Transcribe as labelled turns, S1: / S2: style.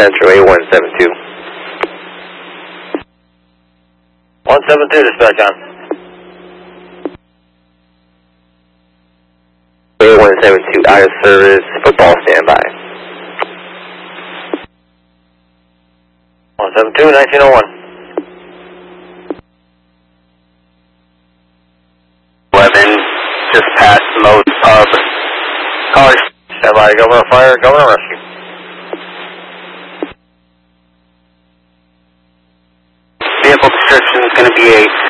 S1: Central, A172.
S2: 172, dispatch on.
S1: A172, out of service, football standby.
S2: 172, 1901.
S3: 11, just past Moat Pub. Caller.
S2: Stand by, Governor Fire, Governor Rescue.
S3: Vehicle description is going to be a